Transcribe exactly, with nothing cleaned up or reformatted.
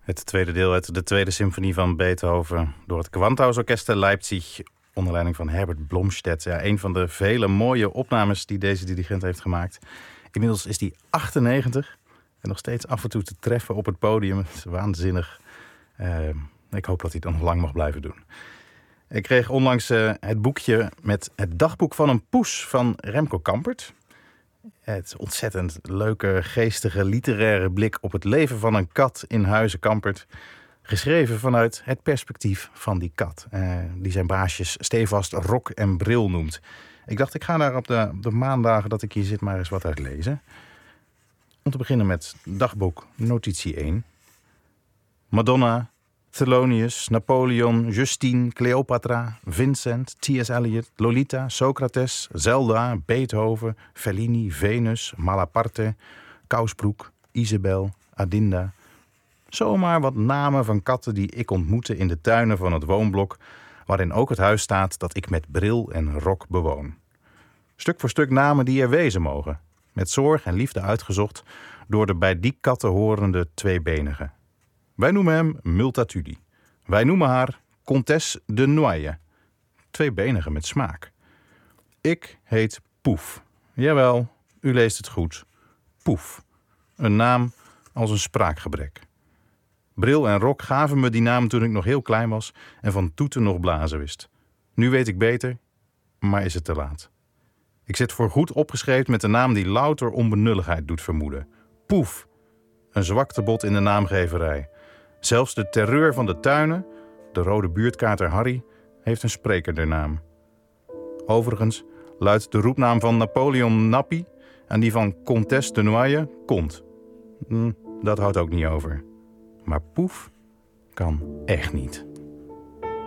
Het tweede deel uit de tweede symfonie van Beethoven door het Gewandhausorchester Leipzig onder leiding van Herbert Blomstedt. Ja, een van de vele mooie opnames die deze dirigent heeft gemaakt. Inmiddels is hij achtennegentig en nog steeds af en toe te treffen op het podium. Het is waanzinnig. Uh, ik hoop dat hij het nog lang mag blijven doen. Ik kreeg onlangs uh, het boekje met het dagboek van een poes van Remco Kampert. Het ontzettend leuke, geestige, literaire blik op het leven van een kat in Huize Kampert. Geschreven vanuit het perspectief van die kat. Uh, die zijn baasjes stevast Rok en Bril noemt. Ik dacht, ik ga daar op de, op de maandagen dat ik hier zit maar eens wat uit lezen. Om te beginnen met dagboek notitie één. Madonna, Thelonious, Napoleon, Justine, Cleopatra, Vincent, T S. Eliot, Lolita, Socrates, Zelda, Beethoven, Fellini, Venus, Malaparte, Kousbroek, Isabel, Adinda. Zomaar wat namen van katten die ik ontmoette in de tuinen van het woonblok, waarin ook het huis staat dat ik met Bril en Rok bewoon. Stuk voor stuk namen die er wezen mogen, met zorg en liefde uitgezocht door de bij die katten horende tweebenige. Wij noemen hem Multatuli. Wij noemen haar Comtesse de Noailles. Tweebenige met smaak. Ik heet Poef. Jawel, u leest het goed. Poef. Een naam als een spraakgebrek. Bril en Rok gaven me die naam toen ik nog heel klein was en van toeten nog blazen wist. Nu weet ik beter, maar is het te laat. Ik zit voorgoed opgeschreven met een naam die louter onbenulligheid doet vermoeden. Poef. Een zwaktebod in de naamgeverij. Zelfs de terreur van de tuinen, de rode buurtkater Harry, heeft een spreker der naam. Overigens luidt de roepnaam van Napoleon Nappie en die van Comtesse de Noailles Kont. Hm, dat houdt ook niet over. Maar Poef kan echt niet.